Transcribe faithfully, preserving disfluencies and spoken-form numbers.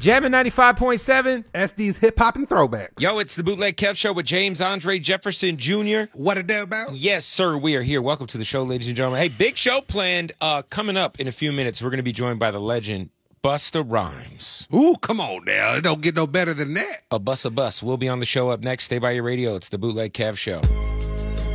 Jammin' ninety-five point seven. S D's hip hop and throwbacks. Yo, it's the Bootleg Kev Show with James Andre Jefferson Junior What it do about? Yes, sir. We are here. Welcome to the show, ladies and gentlemen. Hey, big show planned uh, coming up in a few minutes. We're going to be joined by the legend Busta Rhymes. Ooh, come on now. It don't get no better than that. A bus a bus. We'll be on the show up next. Stay by your radio. It's the Bootleg Kev Show.